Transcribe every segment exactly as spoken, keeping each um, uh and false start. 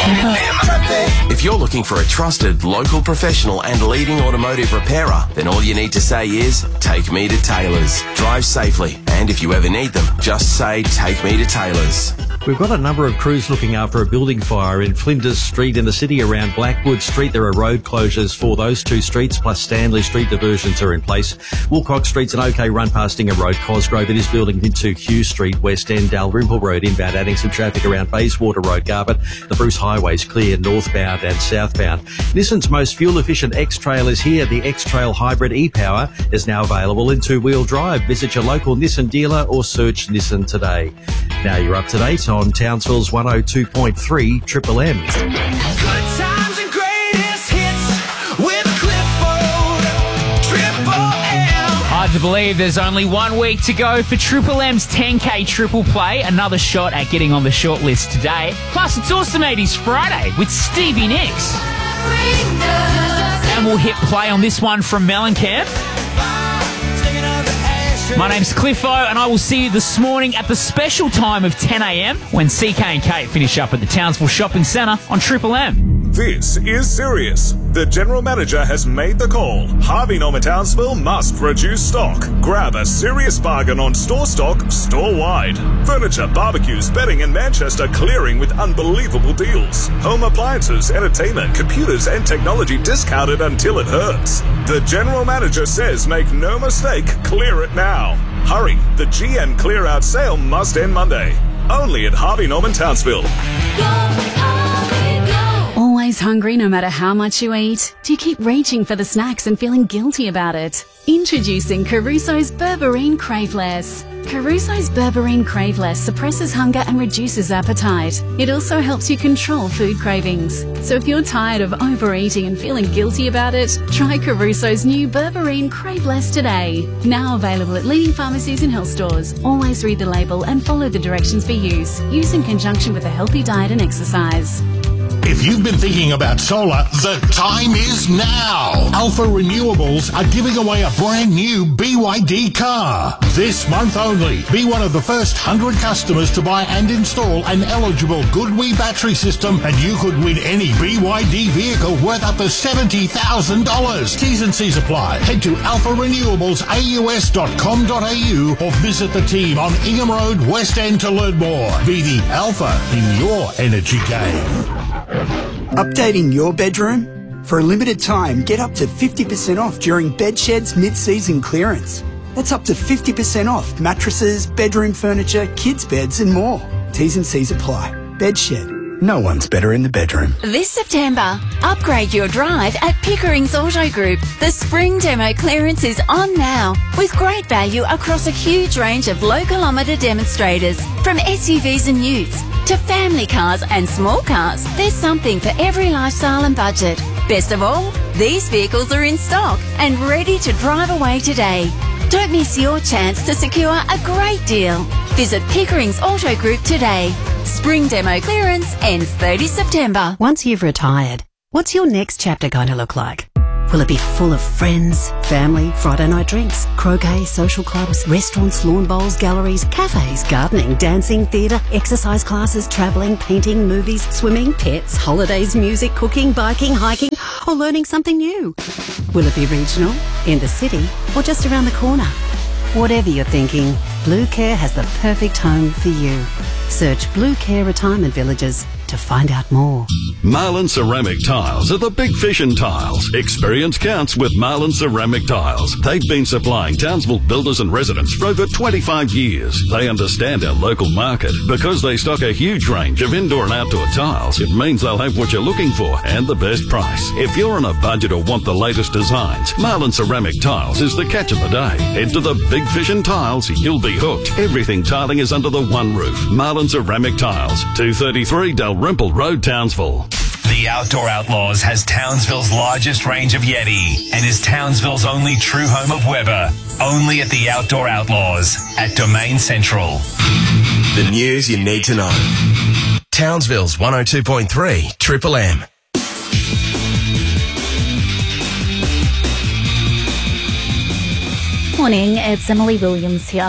If you're looking for a trusted, local professional and leading automotive repairer, then all you need to say is, take me to Taylor's. Drive safely, and if you ever need them, just say, take me to Taylor's. We've got a number of crews looking after a building fire in Flinders Street in the city around Blackwood Street. There are road closures for those two streets, plus Stanley Street diversions are in place. Wilcox Street's an okay run past Ingham Road. Cosgrove, it is building into Hugh Street, West End, Dalrymple Road inbound, adding some traffic around Bayswater Road, Garbutt. The Bruce Highway's clear northbound and southbound. Nissan's most fuel-efficient X-Trail is here. The X-Trail Hybrid e-Power is now available in two-wheel drive. Visit your local Nissan dealer or search Nissan today. Now you're up to date on Townsville's one oh two point three Triple M. Good times and greatest hits with Clifford, Triple M. Hard to believe there's only one week to go for Triple M's ten K Triple Play. Another shot at getting on the short list today. Plus, it's Awesome eighties Friday with Stevie Nicks. And we'll hit play on this one from Mellencamp. My name's Cliffo, and I will see you this morning at the special time of ten a m when C K and Kate finish up at the Townsville Shopping Centre on Triple M. This is serious. The general manager has made the call. Harvey Norman Townsville must reduce stock. Grab a serious bargain on store stock store-wide. Furniture, barbecues, bedding in Manchester clearing with unbelievable deals. Home appliances, entertainment, computers and technology discounted until it hurts. The general manager says make no mistake, clear it now. Hurry, the G M clear out sale must end Monday. Only at Harvey Norman Townsville. Always hungry no matter how much you eat? Do you keep reaching for the snacks and feeling guilty about it? Introducing Caruso's Berberine Craveless. Caruso's Berberine Craveless suppresses hunger and reduces appetite. It also helps you control food cravings. So if you're tired of overeating and feeling guilty about it, try Caruso's new Berberine Craveless today. Now available at leading pharmacies and health stores. Always read the label and follow the directions for use. Use in conjunction with a healthy diet and exercise. If you've been thinking about solar, the time is now. Alpha Renewables are giving away a brand new B Y D car. This month only, be one of the first one hundred customers to buy and install an eligible GoodWe battery system, and you could win any B Y D vehicle worth up to seventy thousand dollars. T's and C's apply. Head to alpha renewables a u s dot com dot a u or visit the team on Ingham Road, West End to learn more. Be the alpha in your energy game. Updating your bedroom? For a limited time, get up to fifty percent off during Bedshed's mid-season clearance. That's up to fifty percent off mattresses, bedroom furniture, kids' beds and more. T's and C's apply. Bedshed. No one's better in the bedroom. This September, upgrade your drive at Pickering's Auto Group. The spring demo clearance is on now, with great value across a huge range of low-kilometre demonstrators. From S U Vs and utes to family cars and small cars, there's something for every lifestyle and budget. Best of all, these vehicles are in stock and ready to drive away today. Don't miss your chance to secure a great deal. Visit Pickering's Auto Group today. Spring demo clearance ends thirtieth September. Once you've retired, what's your next chapter going to look like? Will it be full of friends, family, Friday night drinks, croquet, social clubs, restaurants, lawn bowls, galleries, cafes, gardening, dancing, theatre, exercise classes, travelling, painting, movies, swimming, pets, holidays, music, cooking, biking, hiking, or learning something new? Will it be regional, in the city, or just around the corner? Whatever you're thinking, Blue Care has the perfect home for you. Search Blue Care Retirement Villages to find out more. Marlin Ceramic Tiles are the big fish in tiles. Experience counts with Marlin Ceramic Tiles. They've been supplying Townsville builders and residents for over twenty-five years. They understand our local market. Because they stock a huge range of indoor and outdoor tiles, it means they'll have what you're looking for and the best price. If you're on a budget or want the latest designs, Marlin Ceramic Tiles is the catch of the day. Head to the big fish in tiles, you'll be hooked. Everything tiling is under the one roof. Marlin Ceramic Tiles, two thirty-three Dalrymple Road, Townsville. The Outdoor Outlaws has Townsville's largest range of Yeti and is Townsville's only true home of Weber. Only at the Outdoor Outlaws at Domain Central. The news you need to know. Townsville's one oh two point three Triple M. Morning, it's Emily Williams here.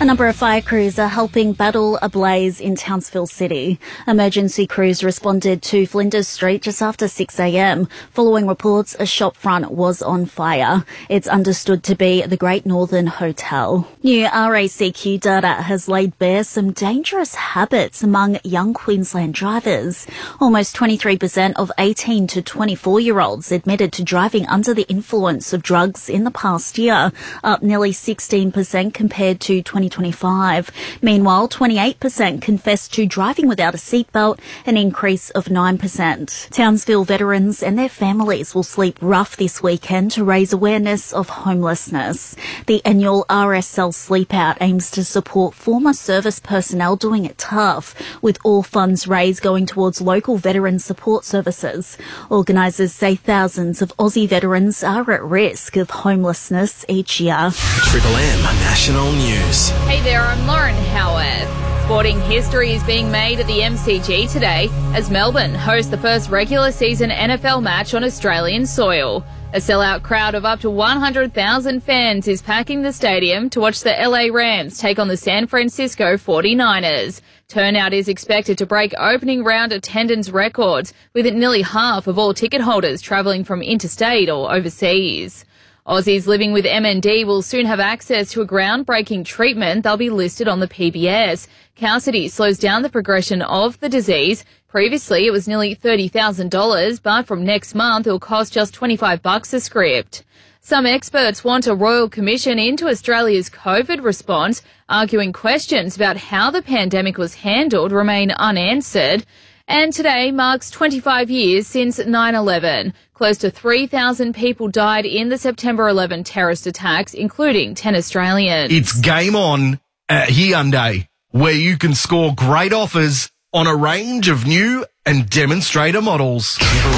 A number of fire crews are helping battle a blaze in Townsville City. Emergency crews responded to Flinders Street just after six a.m. following reports a shop front was on fire. It's understood to be the Great Northern Hotel. New R A C Q data has laid bare some dangerous habits among young Queensland drivers. Almost twenty-three percent of eighteen to twenty-four-year-olds admitted to driving under the influence of drugs in the past year, up nearly sixteen percent compared to twenty twenty-five. Meanwhile, twenty-eight percent confessed to driving without a seatbelt, an increase of nine percent. Townsville veterans and their families will sleep rough this weekend to raise awareness of homelessness. The annual R S L Sleep Out aims to support former service personnel doing it tough, with all funds raised going towards local veteran support services. Organisers say thousands of Aussie veterans are at risk of homelessness each year. Triple M National News. Hey there, I'm Lauren Howarth. Sporting history is being made at the M C G today as Melbourne hosts the first regular season N F L match on Australian soil. A sellout crowd of up to one hundred thousand fans is packing the stadium to watch the L A Rams take on the San Francisco forty-niners. Turnout is expected to break opening round attendance records, with nearly half of all ticket holders travelling from interstate or overseas. Aussies living with M N D will soon have access to a groundbreaking treatment. They'll be listed on the P B S. Cowcity slows down the progression of the disease. Previously, it was nearly thirty thousand dollars, but from next month, it'll cost just twenty-five bucks a script. Some experts want a royal commission into Australia's COVID response, arguing questions about how the pandemic was handled remain unanswered. And today marks twenty-five years since nine eleven. Close to three thousand people died in the September eleventh terrorist attacks, including ten Australians. It's game on at Hyundai, where you can score great offers on a range of new and demonstrator models.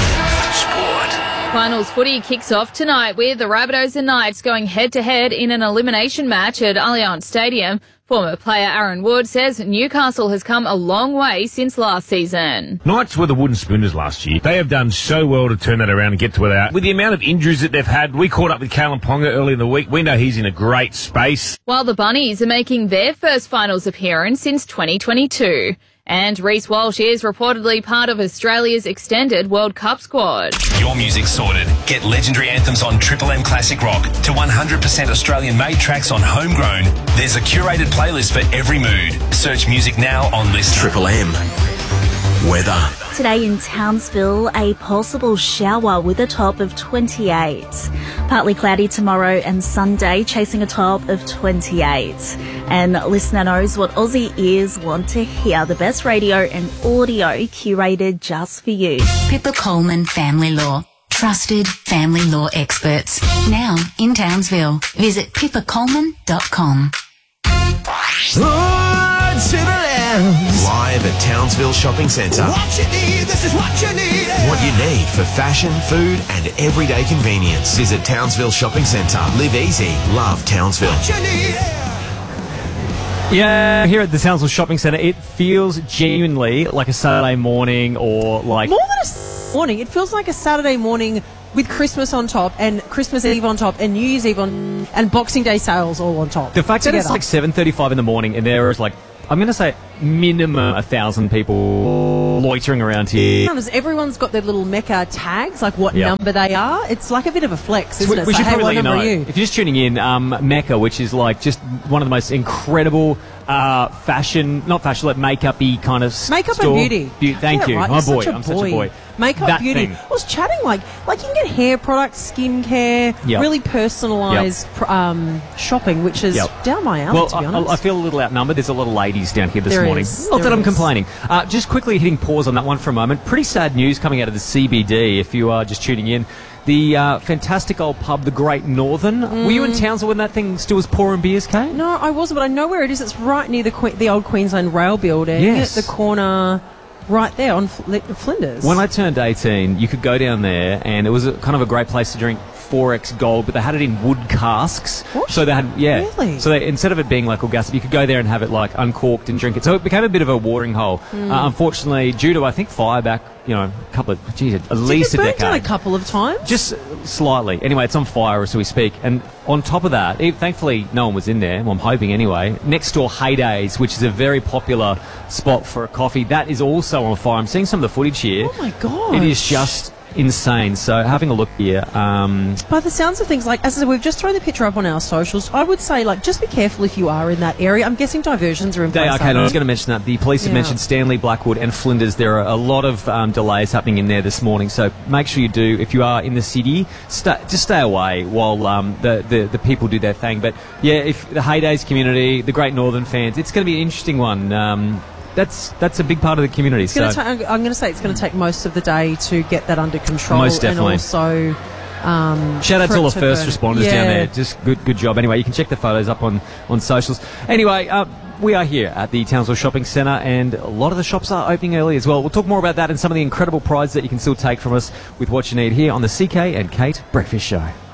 Finals footy kicks off tonight with the Rabbitohs and Knights going head-to-head in an elimination match at Allianz Stadium. Former player Aaron Wood says Newcastle has come a long way since last season. Knights were the wooden spooners last year. They have done so well to turn that around and get to where they are. With the amount of injuries that they've had, we caught up with Kalen Ponga early in the week. We know he's in a great space. While the Bunnies are making their first finals appearance since twenty twenty-two. And Reece Walsh is reportedly part of Australia's extended World Cup squad. Your music's sorted. Get legendary anthems on Triple M Classic Rock to one hundred percent Australian-made tracks on Homegrown. There's a curated playlist for every mood. Search music now on List. Triple M. Weather. Today in Townsville, a possible shower with a top of twenty-eight. Partly cloudy tomorrow and Sunday, chasing a top of twenty-eight. And listener knows what Aussie ears want to hear. The best radio and audio curated just for you. Pippa Coleman Family Law. Trusted family law experts. Now in Townsville. Visit pippa coleman dot com. Live at Townsville Shopping Centre. What you need, this is what you need. What you need for fashion, food and everyday convenience. Visit Townsville Shopping Centre. Live easy. Love Townsville. What you need. Yeah, here at the Townsville Shopping Centre, it feels genuinely like a Saturday morning or like... More than a s- morning. It feels like a Saturday morning with Christmas on top and Christmas Eve on top and New Year's Eve on and Boxing Day sales all on top. The fact together. that it's like seven thirty-five in the morning and there is like, I'm going to say minimum a thousand people loitering around here. Everyone's got their little Mecca tags, like what Yep. number they are. It's like a bit of a flex, isn't we, it? we It's should like, hey, probably what let you number know. are you? If you're just tuning in, um, Mecca, which is like just one of the most incredible uh, fashion, not fashion, like makeup-y kind of s- Makeup store. and beauty. Be- thank Get it you. right. My You're boy. such a I'm such a boy. Makeup, That beauty. thing. I was chatting like, like you can get hair products, skincare, Yep. really personalised pr- um, shopping, which is Yep. down my alley, Well, to be I, honest. I feel a little outnumbered. There's a lot of ladies down here this There morning. is. Not There that I'm is. complaining. Uh, just quickly hitting pause on that one for a moment. Pretty sad news coming out of the C B D if you are just tuning in. The uh, fantastic old pub, the Great Northern. Were you in Mm. Townsville when that thing still was pouring beers, Kate? No, I wasn't, but I know where it is. It's right near the que- the old Queensland Rail building. Yes. At the corner, right there on Fl- Flinders. When I turned eighteen, you could go down there and it was a, kind of a great place to drink four X Gold, but they had it in wood casks. What? So they had, yeah. Really? So they, instead of it being like all gas, you could go there and have it like uncorked and drink it. So it became a bit of a watering hole. Mm. Uh, unfortunately, due to, I think, fire back you know, a couple of, geez, at Did least it a burn decade. down a couple of times? Just slightly. Anyway, it's on fire as we speak. And on top of that, e- thankfully no one was in there. Well, I'm hoping anyway. Next door, Heydays, which is a very popular spot for a coffee, that is also on fire. I'm seeing some of the footage here. Oh my god! It is just insane. So having a look here. Um, By the sounds of things, like as I said, we've just thrown the picture up on our socials. I would say, like, just be careful if you are in that area. I'm guessing diversions are in They place. are, Kate. aren't I was they? going to mention that. The police have Yeah. mentioned Stanley, Blackwood and Flinders. There are a lot of um, delays happening in there this morning, so make sure you do. If you are in the city, sta just stay away while um, the, the, the people do their thing. But, yeah, if the Heydays community, the Great Northern fans, it's going to be an interesting one. Um, that's that's a big part of the community. It's gonna so. ta- I'm going to say it's going to take most of the day to get that under control. Most definitely. And also, um, Shout out for to all it the first burn. responders Yeah. down there. Just good good job. Anyway, you can check the photos up on, on socials. Anyway, uh, we are here at the Townsville Shopping Centre, and a lot of the shops are opening early as well. We'll talk more about that and some of the incredible prizes that you can still take from us with what you need here on the C K and Kate Breakfast Show.